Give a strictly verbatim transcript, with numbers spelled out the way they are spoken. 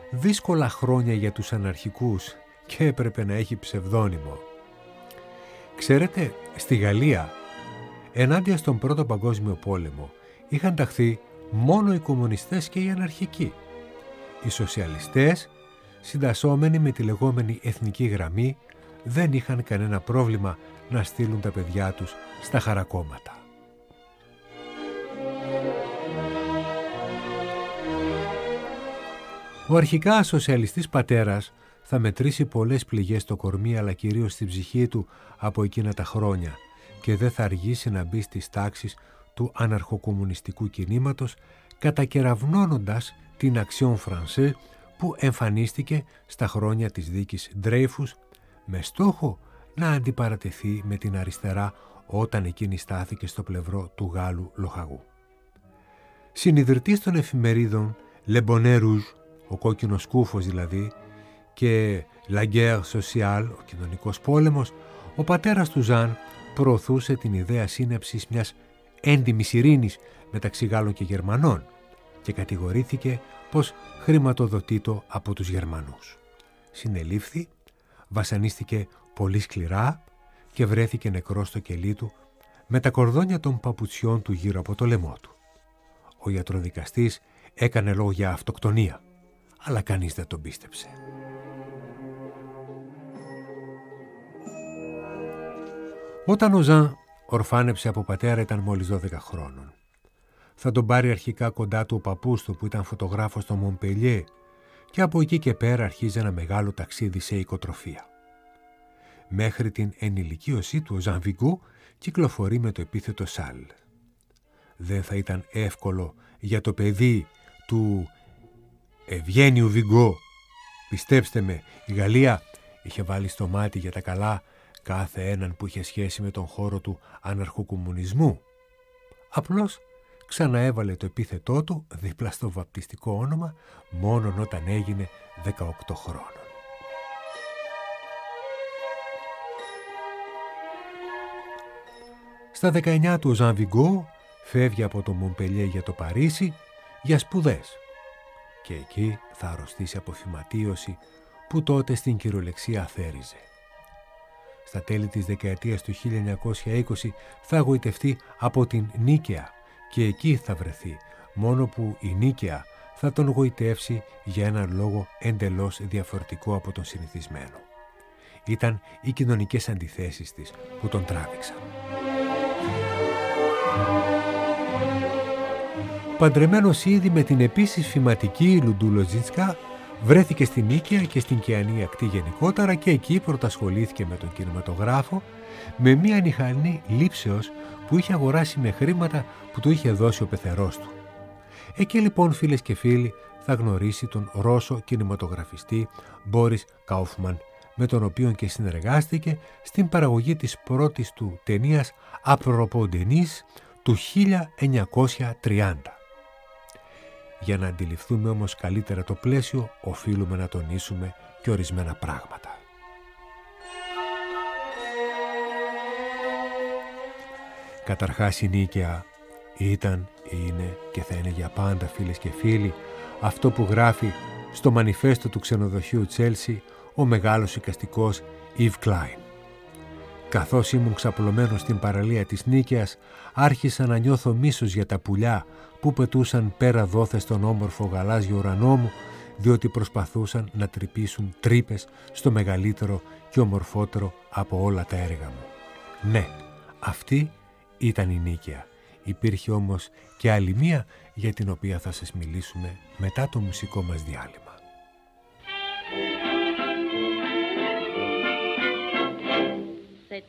δύσκολα χρόνια για τους αναρχικούς και έπρεπε να έχει ψευδόνυμο. Ξέρετε, στη Γαλλία, ενάντια στον Πρώτο Παγκόσμιο Πόλεμο, είχαν ταχθεί μόνο οι κομμουνιστές και οι αναρχικοί. Οι σοσιαλιστές, συντασσόμενοι με τη λεγόμενη εθνική γραμμή, δεν είχαν κανένα πρόβλημα να στείλουν τα παιδιά τους στα χαρακόμματα. Ο αρχικά σοσιαλιστής πατέρας θα μετρήσει πολλές πληγές στο κορμί αλλά κυρίως στην ψυχή του από εκείνα τα χρόνια και δεν θα αργήσει να μπει στις τάξεις του αναρχοκομμουνιστικού κινήματος, κατακεραυνώνοντας την Action Française που εμφανίστηκε στα χρόνια της δίκης Ντρέιφους με στόχο να αντιπαρατεθεί με την αριστερά όταν εκείνη στάθηκε στο πλευρό του Γάλλου λοχαγού. Συνιδρυτής των εφημερίδων Le Bonnet Rouge, ο κόκκινος κούφος δηλαδή, και La Guerre Sociale, ο κοινωνικός πόλεμος, ο πατέρας του Ζαν προωθούσε την ιδέα σύναψης μιας έντιμης ειρήνης μεταξύ Γάλλων και Γερμανών και κατηγορήθηκε πως χρηματοδοτείτο από τους Γερμανούς. Συνελήφθη, βασανίστηκε πολύ σκληρά και βρέθηκε νεκρός στο κελί του με τα κορδόνια των παπουτσιών του γύρω από το λαιμό του. Ο ιατροδικαστής έκανε λόγο για αυτοκτονία, αλλά κανείς δεν τον πίστεψε. Όταν ο Ζαν ορφάνεψε από πατέρα ήταν μόλις δώδεκα χρόνων. Θα τον πάρει αρχικά κοντά του ο παππούς του που ήταν φωτογράφος στο Μομπελιέ και από εκεί και πέρα αρχίζει ένα μεγάλο ταξίδι σε οικοτροφία. Μέχρι την ενηλικίωσή του ο Ζαν Βιγκό κυκλοφορεί με το επίθετο Σάλ. Δεν θα ήταν εύκολο για το παιδί του Ευγένιου Βιγκό. Πιστέψτε με, η Γαλλία είχε βάλει στο μάτι για τα καλά κάθε έναν που είχε σχέση με τον χώρο του αναρχοκομμουνισμού. Απλώς ξαναέβαλε το επίθετό του δίπλα στο βαπτιστικό όνομα μόνον όταν έγινε δεκαοκτώ χρόνων. Στα δεκαεννιά του ο Ζαν Βιγκό φεύγει από το Μομπελιέ για το Παρίσι για σπουδές και εκεί θα αρρωστήσει από φυματίωση που τότε στην κυριολεξία θέριζε. Στα τέλη της δεκαετίας του χίλια εννιακόσια είκοσι θα γοητευτεί από την Νίκαια και εκεί θα βρεθεί, μόνο που η Νίκαια θα τον γοητεύσει για έναν λόγο εντελώς διαφορετικό από τον συνηθισμένο. Ήταν οι κοινωνικές αντιθέσεις της που τον τράβηξαν. Παντρεμένος ήδη με την επίσης φυματική Λουντούλοτζίτσκα, βρέθηκε στην Νίκαια και στην Κεανή Ακτή γενικότερα και εκεί πρωτασχολήθηκε με τον κινηματογράφο με μια νηχανή λήψεως που είχε αγοράσει με χρήματα που του είχε δώσει ο πεθερός του. Εκεί λοιπόν, φίλες και φίλοι, θα γνωρίσει τον Ρώσο κινηματογραφιστή Μπόρις Κάουφμαν, με τον οποίο και συνεργάστηκε στην παραγωγή της πρώτης του ταινίας «Apropos Denis» του χίλια εννιακόσια τριάντα. Για να αντιληφθούμε όμως καλύτερα το πλαίσιο, οφείλουμε να τονίσουμε και ορισμένα πράγματα. Καταρχάς η Νίκαια ήταν, είναι και θα είναι για πάντα, φίλες και φίλοι, αυτό που γράφει στο μανιφέστο του ξενοδοχείου Τσέλσι ο μεγάλος εικαστικός Ιβ Κλάιν. Καθώς ήμουν ξαπλωμένος στην παραλία της Νίκαιας, άρχισα να νιώθω μίσος για τα πουλιά που πετούσαν πέρα δόθε στον όμορφο γαλάζιο ουρανό μου, διότι προσπαθούσαν να τρυπήσουν τρύπες στο μεγαλύτερο και ομορφότερο από όλα τα έργα μου. Ναι, αυτή ήταν η Νίκαια. Υπήρχε όμως και άλλη μία για την οποία θα σας μιλήσουμε μετά το μουσικό μας διάλειμμα.